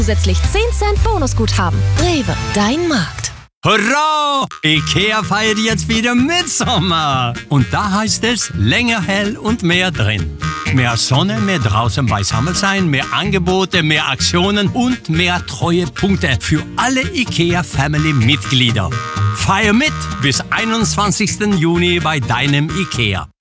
Zusätzlich 10 Cent Bonusguthaben. Rewe, dein Markt. Hurra! IKEA feiert jetzt wieder Mitsommer. Und da heißt es länger hell und mehr drin. Mehr Sonne, mehr draußen beisammen sein, mehr Angebote, mehr Aktionen und mehr Treuepunkte für alle IKEA-Family-Mitglieder. Feier mit bis 21. Juni bei deinem IKEA.